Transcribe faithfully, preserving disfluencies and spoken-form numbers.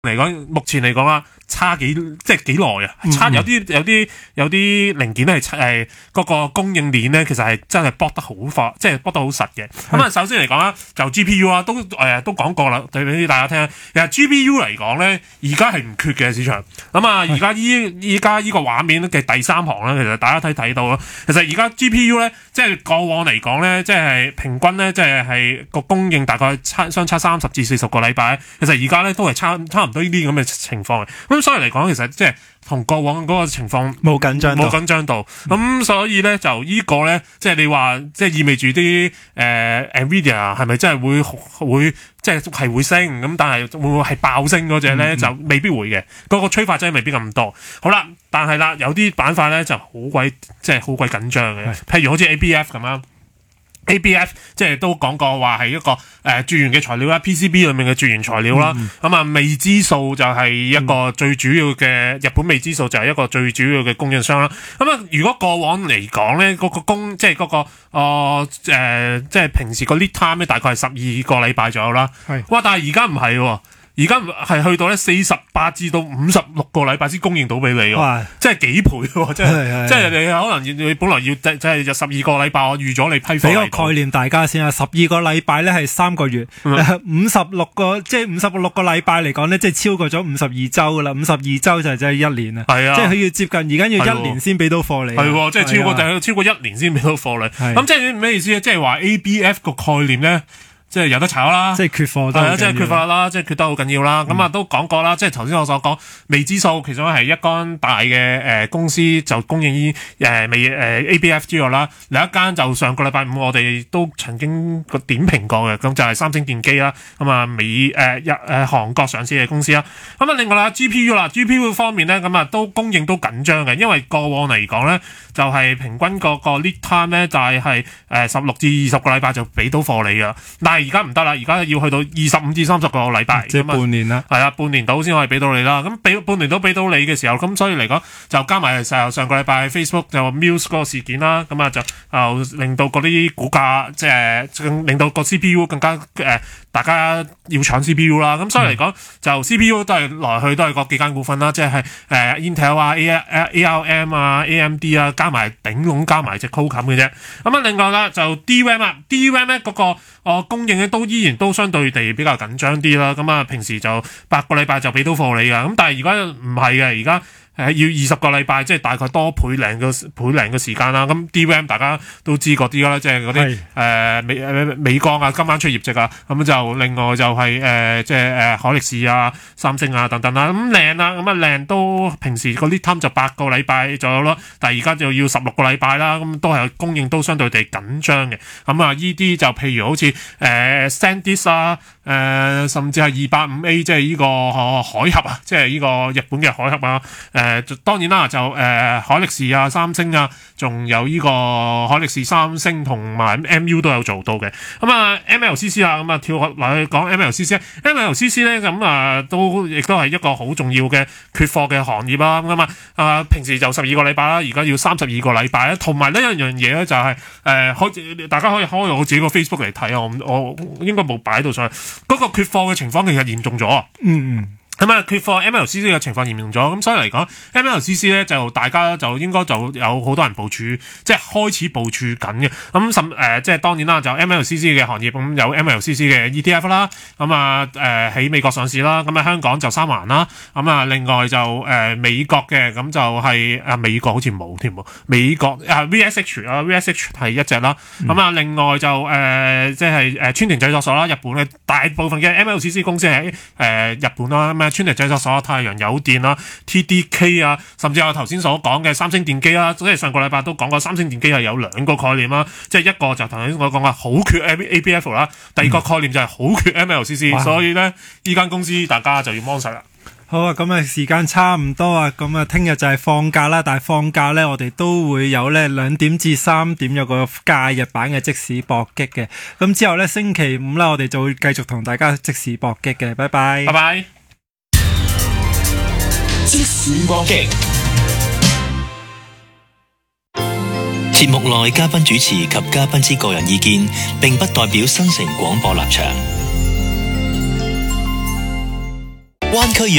嚟講，目前嚟講啊，差幾即係幾耐啊？差有啲有啲有啲零件咧係誒嗰個供應鏈咧，其實係真係搏得好快，即係搏得好實嘅。咁啊，首先嚟講啦，就 G P U 啊，都誒、呃、都講過啦，對俾大家聽。其實 G P U 嚟講咧，而家係唔缺嘅市場。咁啊，而家依依家依個畫面嘅第三行咧，其實大家睇睇到啦。其實而家 G P U 咧，即係過往嚟講咧，即係平均咧，即係係個供應大概差相差三十至四十個禮拜。其實而家咧都係差差唔多呢啲咁嘅情況嘅。咁所以嚟講，其實即係同過往嗰個情況冇緊張到， 冇緊張到。咁、嗯、所以咧就呢個咧，即係你話即係意味住啲誒 Nvidia 係咪真係會會即係係會升？咁但係會唔會係爆升嗰隻咧？就未必會嘅。嗰、嗰個催化劑未必咁多。好啦，但係啦，有啲板塊咧就好鬼即係好鬼緊張嘅。譬如好似 A B F 咁啦。A B F 即係都講過話係一個誒絕緣嘅材料啦 ，P C B 裏面嘅絕緣材料啦。咁啊、嗯，未知數就係一個最主要嘅、嗯、日本未知數就係一個最主要嘅供應商啦。咁啊，如果過往嚟講咧，嗰、嗰個供即係嗰個誒、呃呃、即係平時個 lead time 咧，大概係十二個禮拜左右啦。係哇，但係而家唔係喎。而家係去到咧四十八至到五十六個禮拜先供應到俾你喎，即係幾倍喎，即係即係你可能你本來要即係就十二個禮拜，我預咗你批貨。 俾個概念大家先啊，十二個禮拜咧係三個月，五十六個即係五十六個禮拜嚟講咧，即係超過咗五十二週噶啦，五十二週就係即係一年啊，係啊，即係佢要接近而家要一年先俾到貨你， 係即係超過就係超過一年先俾到貨你，咁即係咩意思咧？即係話 A B F 個概念咧。即係有得炒啦， 即係缺貨都係啊， 即係缺貨啦，即係缺得好緊要啦。咁啊、嗯、都講過啦，即係頭先我所講未知數，其中係一間大嘅誒、呃、公司就供應於誒未誒 A B F 之外啦。另一間就上個禮拜五我哋都曾經個點評過嘅，咁就係三星電機啦。咁啊美誒日誒韓國上市嘅公司啦。咁啊另外啦 G P U 啦 ，G P U 方面咧咁啊都供應都緊張嘅，因為過往嚟講咧就係、是、平均個個 lead time 咧就係係誒十六至二十個禮拜就俾到貨你噶，但係而家唔得啦，而家要去到二十五至三十個禮拜， 即係半年啦。係啊，半年到先可以俾到你啦。咁俾半年都俾到你嘅時候，咁所以嚟講就加埋上上個禮拜 Facebook 就 Muse 嗰個事件啦，咁啊就就令到嗰啲股價即係令到個 C P U 更加誒、呃，大家要搶 C P U 啦。咁所以嚟講、嗯、就 C P U 都係來去都係嗰幾間股份啦，即係誒、呃、Intel 啊、A A R M 啊、A M D 啊，加埋頂籠加埋隻 Qualcomm 嘅啫。咁啊另外啦就 D RAM 啊 ，D RAM 咧嗰個我供應咧都依然都相對地比較緊張啲啦，咁啊平時就八個禮拜就俾到貨你噶，咁但係而家唔係嘅，而家係要二十個禮拜，即係大概多倍零嘅倍零嘅時間啦。咁 D RAM 大家都知嗰啲啦，即係嗰啲誒美誒美光啊，今晚出業績啊，咁就另外就係、是、誒、呃、即係誒海力士啊、三星啊等等啦，咁靚啦，咁啊靚都平時個 lead time 就八個禮拜左右咯，但係而家就要十六個禮拜啦，咁都係供應都相對地緊張嘅。咁啊依啲就譬如好似誒、呃、SanDisk 啊，誒、呃、甚至係二百五 A 即係呢個、呃、海峽啊，即係呢個日本嘅海峽啊。誒、呃，當然啦，就誒、呃、海力士啊、三星啊，仲有呢個海力士、三星同埋 M U 都有做到嘅。咁、嗯、啊 M L C C 啊，咁、嗯、啊跳落嚟講 M L C C，M L C C 咧咁啊都亦都係一個好重要嘅缺貨嘅行業啦。咁啊啊平時就十二個禮拜啦，而家要三十二個禮拜啦。同埋呢一樣嘢咧就係、是、誒，可、呃、大家可以開我自己個 Facebook 嚟睇啊，我我應該冇擺到上去。嗰、那個缺貨嘅情況其實嚴重咗。嗯嗯。咁啊，缺貨 M L C C 嘅情況嚴重咗，咁所以嚟講 M L C C 咧就大家就應該就有好多人部署，即係開始部署緊嘅。咁甚誒，即係當然啦，就 M L C C 嘅行業咁有 M L C C 嘅 E T F 啦，咁啊誒喺美國上市啦，咁啊香港就三環啦，咁啊另外就誒、呃、美國嘅咁就係、是、啊美國好似冇添喎，美國啊 V S H 啊 V S H 係一隻啦，咁啊、嗯、另外就誒即係誒川田製作所啦，日本嘅大部分嘅 M L C C 公司喺誒、呃、日本啦，咁川田製作所、太陽有電啦、T D K 啊，甚至我頭先所講嘅三星電機啦，即係上個禮拜都講過，三星電機係有兩個概念啦，即係一個就頭先我講嘅好缺 A B F 啦，第二個概念就係好缺 M L C C，、嗯、所以咧呢間公司大家就要幫實啦。 好啊，咁啊時間差唔多啊，咁啊聽日就係放假啦，但係放假咧我哋都會有咧兩點至三點有個假日版嘅即時搏擊嘅，咁之後咧星期五啦我哋就會繼續同大家即時搏擊嘅，拜拜， 拜拜。 即時搏擊，節目內嘉賓主持及嘉賓之個人意見並不代表新城廣播立場。灣區